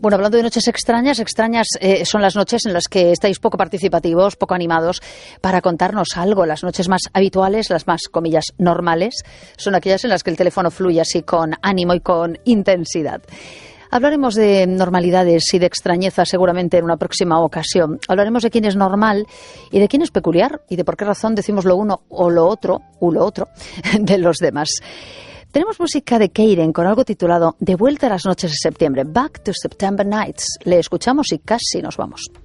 Bueno, hablando de noches extrañas, son las noches en las que estáis poco participativos, poco animados para contarnos algo. Las noches más habituales, las más, comillas, normales, son aquellas en las que el teléfono fluye así con ánimo y con intensidad. Hablaremos de normalidades y de extrañeza seguramente en una próxima ocasión. Hablaremos de quién es normal y de quién es peculiar y de por qué razón decimos lo uno o lo otro de los demás. Tenemos música de Keiren con algo titulado De vuelta a las noches de septiembre, Back to September Nights. Le escuchamos y casi nos vamos.